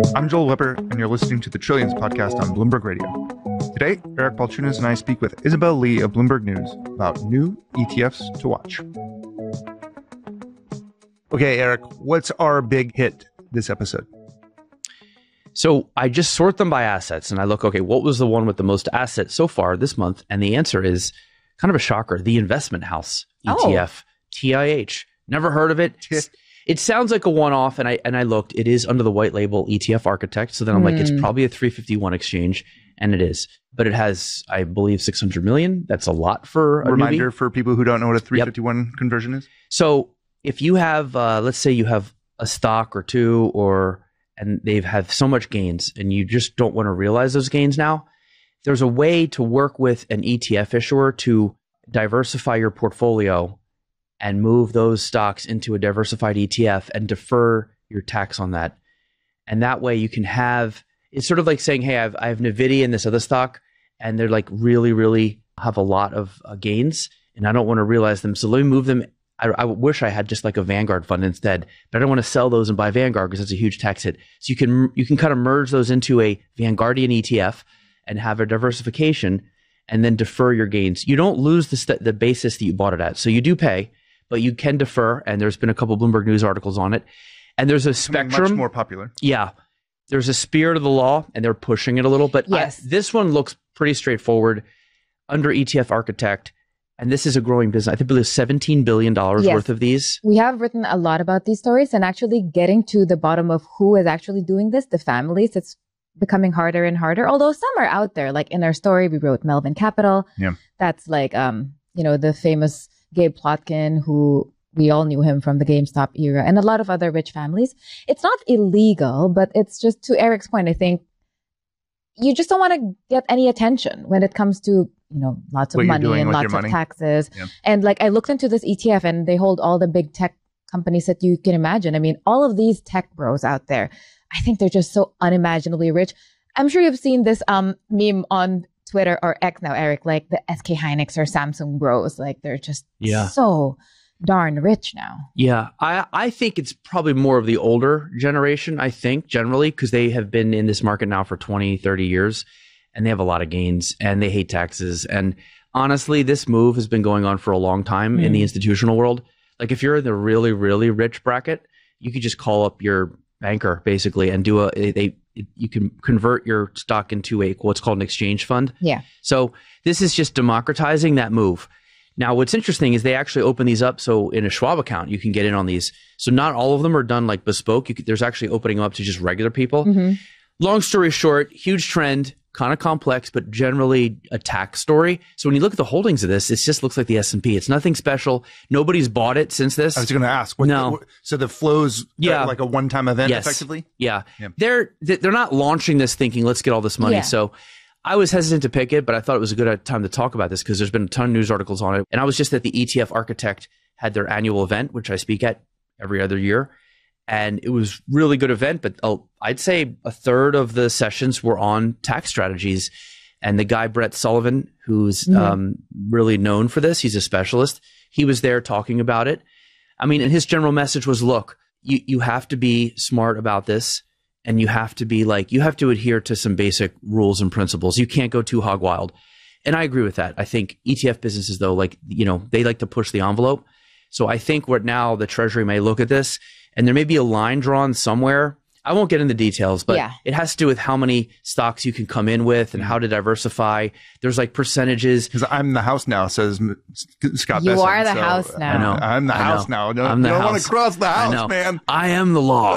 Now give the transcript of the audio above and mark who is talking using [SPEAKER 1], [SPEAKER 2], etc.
[SPEAKER 1] I'm Joel Weber, and you're listening to the Trillions podcast on Bloomberg Radio. Today, Eric Balchunas and I speak with Isabel Lee of Bloomberg News about new ETFs to watch. Okay, Eric, what's our big hit this episode?
[SPEAKER 2] So I just sort them by assets and I look, okay, what was the one with the most assets so far this month? And the answer is kind of a shocker. The Investment House ETF, TIH. Never heard of it. It sounds like a one-off, and I looked. It is under the white label ETF Architect. So then I'm like, it's probably a 351 exchange, and it is. But it has, I believe, 600 million. That's a lot for a
[SPEAKER 1] Reminder
[SPEAKER 2] newbie.
[SPEAKER 1] For people who don't know what a 351 conversion is.
[SPEAKER 2] So if you have, let's say you have a stock or two, and they've had so much gains, and you just don't want to realize those gains now, there's a way to work with an ETF issuer to diversify your portfolio and move those stocks into a diversified ETF and defer your tax on that. And that way you can have, it's sort of like saying, hey, I have NVIDIA in this other stock, and they're like really have a lot of gains, and I don't want to realize them. So let me move them. I wish I had just like a Vanguard fund instead, but I don't want to sell those and buy Vanguard because it's a huge tax hit. So you can kind of merge those into a Vanguardian ETF and have a diversification and then defer your gains. You don't lose the basis that you bought it at. So you do pay, but you can defer, and there's been a couple Bloomberg News articles on it. And there's a spectrum.
[SPEAKER 1] Much more popular.
[SPEAKER 2] Yeah. There's a spirit of the law, and they're pushing it a little. But
[SPEAKER 3] yes.
[SPEAKER 2] This one looks pretty straightforward under ETF Architect, and this is a growing business. I think there's $17 billion worth of these.
[SPEAKER 3] We have written a lot about these stories, and actually getting to the bottom of who is actually doing this, the families, it's becoming harder and harder. Although some are out there. Like in our story, we wrote Melvin Capital.
[SPEAKER 1] Yeah.
[SPEAKER 3] That's like, the famous Gabe Plotkin, who we all knew him from the GameStop era, and a lot of other rich families. It's not illegal, but it's just, to Eric's point, I think you just don't want to get any attention when it comes to, lots of money and lots of taxes. Yeah. And like, I looked into this ETF, and they hold all the big tech companies that you can imagine. I mean, all of these tech bros out there, I think they're just so unimaginably rich. I'm sure you've seen this meme on Twitter or X now, Eric, like the SK Hynix or Samsung bros, like they're just so darn rich now.
[SPEAKER 2] Yeah, I think it's probably more of the older generation, I think, generally, because they have been in this market now for 20, 30 years, and they have a lot of gains, and they hate taxes. And honestly, this move has been going on for a long time in the institutional world. Like if you're in the really, really rich bracket, you could just call up your banker, basically, and do you can convert your stock into what's called an exchange fund.
[SPEAKER 3] Yeah.
[SPEAKER 2] So this is just democratizing that move. Now, what's interesting is they actually open these up. So in a Schwab account, you can get in on these. So not all of them are done like bespoke. There's actually opening them up to just regular people. Mm-hmm. Long story short, huge trend, kind of complex, but generally a tax story. So when you look at the holdings of this, it just looks like the S&P. It's nothing special. Nobody's bought it since this.
[SPEAKER 1] I was going to ask. So the flows are like a one-time event, effectively?
[SPEAKER 2] Yeah. They're not launching this thinking, let's get all this money. Yeah. So I was hesitant to pick it, but I thought it was a good time to talk about this because there's been a ton of news articles on it. And I was just at the ETF Architect had their annual event, which I speak at every other year. And it was really good event, but I'd say a third of the sessions were on tax strategies. And the guy, Brett Sullivan, who's really known for this, he's a specialist. He was there talking about it. I mean, and his general message was, look, you have to be smart about this. And you have to adhere to some basic rules and principles. You can't go too hog wild. And I agree with that. I think ETF businesses, though, they like to push the envelope. So I think now the Treasury may look at this, and there may be a line drawn somewhere. I won't get into details, but it has to do with how many stocks you can come in with and how to diversify. There's like percentages.
[SPEAKER 1] Because I'm the house now, says Scott Bessent.
[SPEAKER 3] You are the house now.
[SPEAKER 2] I know.
[SPEAKER 1] I'm the house now. You don't want to cross the house, man.
[SPEAKER 2] I am the law.